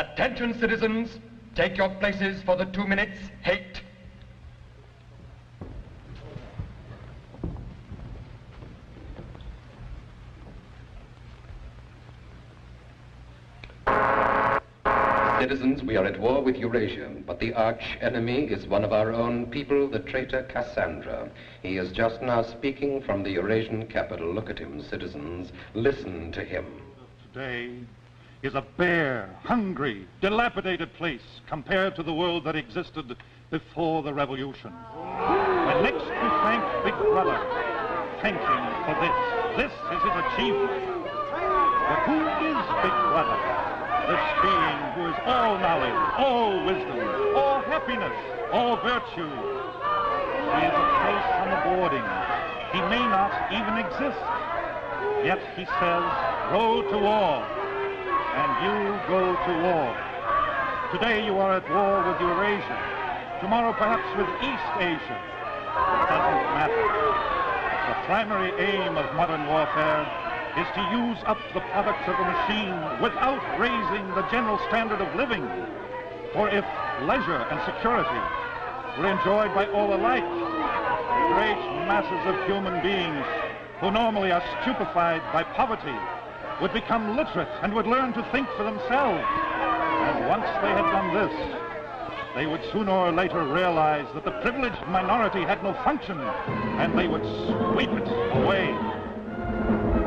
Attention, citizens. Take your places for the 2 minutes hate. Citizens, we are at war with Eurasia, but the arch enemy is one of our own people, the traitor Cassandra. He is just now speaking from the Eurasian capital. Look at him, citizens. Listen to him. Today is a bare, hungry, dilapidated place compared to the world that existed before the revolution. When next we thank Big Brother, thank him for this. This is his achievement. But who is Big Brother? This being who is all knowledge, all wisdom, all happiness, all virtue. He is a place on the boarding. He may not even exist. Yet he says, go to war. And you go to war. Today you are at war with Eurasia. Tomorrow perhaps with East Asia. It doesn't matter. The primary aim of modern warfare is to use up the products of the machine without raising the general standard of living. For if leisure and security were enjoyed by all alike, great masses of human beings who normally are stupefied by poverty would become literate and would learn to think for themselves. And once they had done this, they would sooner or later realize that the privileged minority had no function, and they would sweep it away.